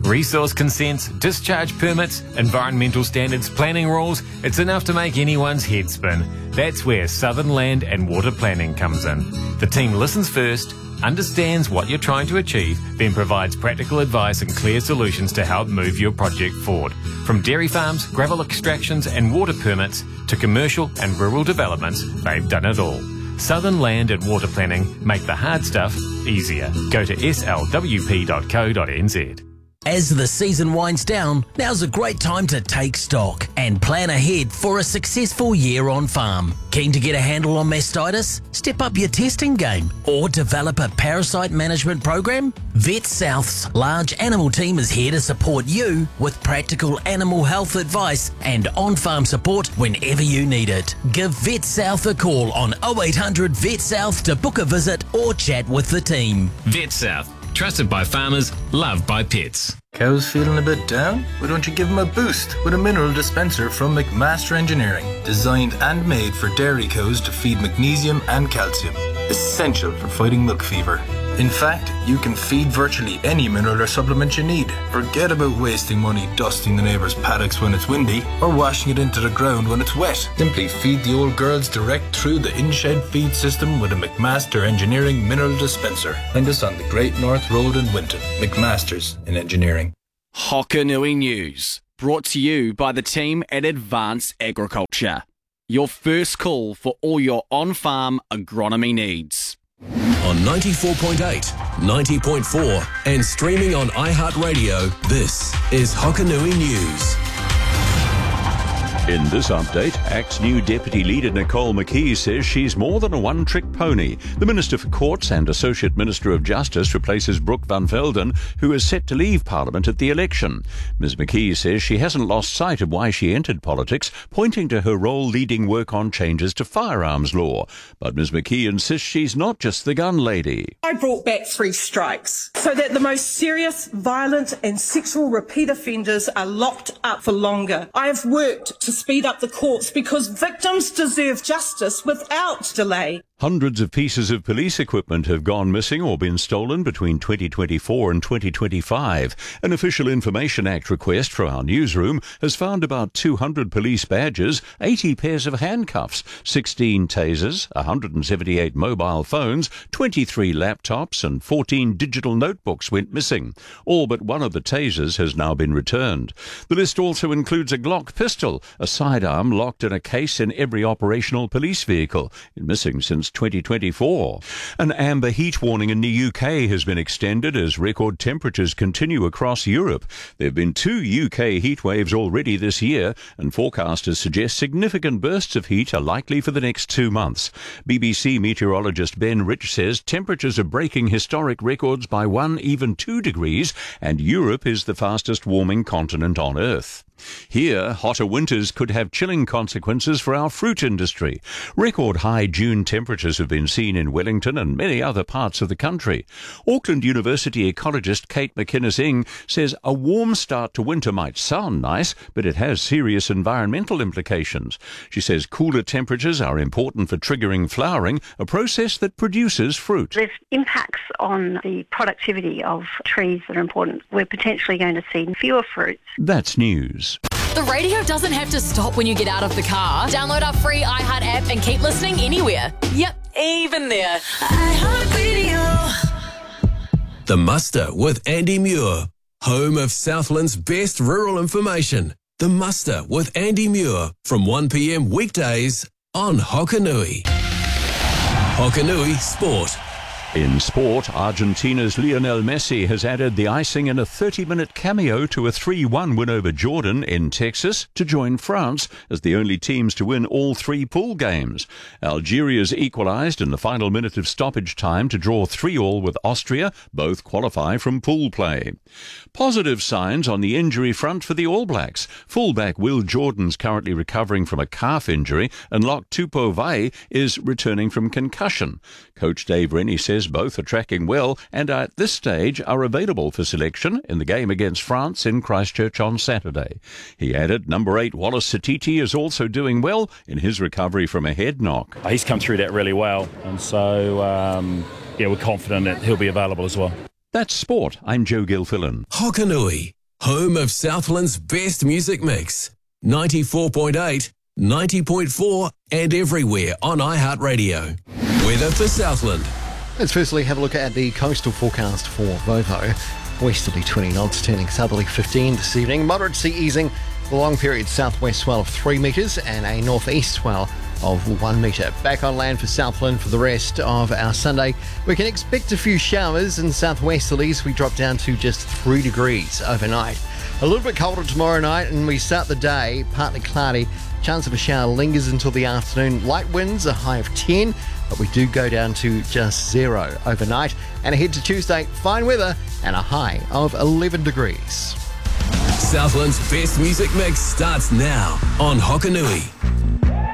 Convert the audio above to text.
Resource consents, discharge permits, environmental standards, planning rules, it's enough to make anyone's head spin. That's where Southern Land and Water Planning comes in. The team listens first, understands what you're trying to achieve, then provides practical advice and clear solutions to help move your project forward. From dairy farms, gravel extractions and water permits to commercial and rural developments, they've done it all. Southern Land and Water Planning make the hard stuff easier. Go to slwp.co.nz. As the season winds down, now's a great time to take stock and plan ahead for a successful year on farm. Keen to get a handle on mastitis? Step up your testing game or develop a parasite management program? Vet South's large animal team is here to support you with practical animal health advice and on-farm support whenever you need it. Give Vet South a call on 0800 Vet South to book a visit or chat with the team. Vet South. Trusted by farmers, loved by pets. Cows feeling a bit down? Why don't you give them a boost with a mineral dispenser from McMaster Engineering, designed and made for dairy cows to feed magnesium and calcium, essential for fighting milk fever. In fact, you can feed virtually any mineral or supplement you need. Forget about wasting money dusting the neighbour's paddocks when it's windy or washing it into the ground when it's wet. Simply feed the old girls direct through the in-shed feed system with a McMaster Engineering mineral dispenser. Find us on the Great North Road in Winton. McMaster's in Engineering. Hokanui News, brought to you by the team at Advanced Agriculture. Your first call for all your on-farm agronomy needs. On 94.8, 90.4 and streaming on iHeartRadio, this is Hokanui News. In this update, ACT's new Deputy Leader Nicole McKee says she's more than a one-trick pony. The Minister for Courts and Associate Minister of Justice replaces Brooke van Velden, who is set to leave Parliament at the election. Ms McKee says she hasn't lost sight of why she entered politics, pointing to her role leading work on changes to firearms law. But Ms McKee insists she's not just the gun lady. I brought back 3 strikes so that the most serious, violent and sexual repeat offenders are locked up for longer. I have worked to speed up the courts because victims deserve justice without delay. Hundreds of pieces of police equipment have gone missing or been stolen between 2024 and 2025. An Official Information Act request for our newsroom has found about 200 police badges, 80 pairs of handcuffs, 16 tasers, 178 mobile phones, 23 laptops and 14 digital notebooks went missing. All but one of the tasers has now been returned. The list also includes a Glock pistol, a sidearm locked in a case in every operational police vehicle, missing since 2024. An amber heat warning in the UK has been extended as record temperatures continue across Europe. There have been 2 UK heat waves already this year, and forecasters suggest significant bursts of heat are likely for the next 2 months. BBC meteorologist Ben Rich says temperatures are breaking historic records by 1, even 2 degrees, and Europe is the fastest warming continent on Earth. Here, hotter winters could have chilling consequences for our fruit industry. Record high June temperatures have been seen in Wellington and many other parts of the country. Auckland University ecologist Kate McInnes-Ing says a warm start to winter might sound nice, but it has serious environmental implications. She says cooler temperatures are important for triggering flowering, a process that produces fruit. There's impacts on the productivity of trees that are important. We're potentially going to see fewer fruits. That's news. The radio doesn't have to stop when you get out of the car. Download our free iHeart app and keep listening anywhere. Yep, even there. The Muster with Andy Muir, home of Southland's best rural information. The Muster with Andy Muir from 1 p.m. weekdays on Hokanui. Hokanui Sport. In sport, Argentina's Lionel Messi has added the icing in a 30-minute cameo to a 3-1 win over Jordan in Texas to join France as the only teams to win all 3 pool games. Algeria's equalised in the final minute of stoppage time to draw 3-3 with Austria. Both qualify from pool play. Positive signs on the injury front for the All Blacks. Fullback Will Jordan's currently recovering from a calf injury, and Lok Tupou is returning from concussion. Coach Dave Rennie says both are tracking well and at this stage are available for selection in the game against France in Christchurch on Saturday. He added number 8 Wallace Satiti is also doing well in his recovery from a head knock. He's come through that really well, and so we're confident that he'll be available as well. That's sport. I'm Joe Gilfillan. Hokanui. home of Southland's best music mix. 94.8, 90.4 and everywhere on iHeartRadio. Weather for Southland. Let's firstly have a look at the coastal forecast for Vovo. Westerly 20 knots, turning southerly 15 this evening. Moderate sea easing, the long period southwest swell of 3 metres and a northeast swell of 1 metre. Back on land for Southland for the rest of our Sunday. We can expect a few showers in southwesterlies. We drop down to just 3 degrees overnight. A little bit colder tomorrow night, and we start the day partly cloudy. Chance of a shower lingers until the afternoon. Light winds, a high of 10, but we do go down to just 0 overnight. And ahead to Tuesday, fine weather and a high of 11 degrees. Southland's best music mix starts now on Hokanui.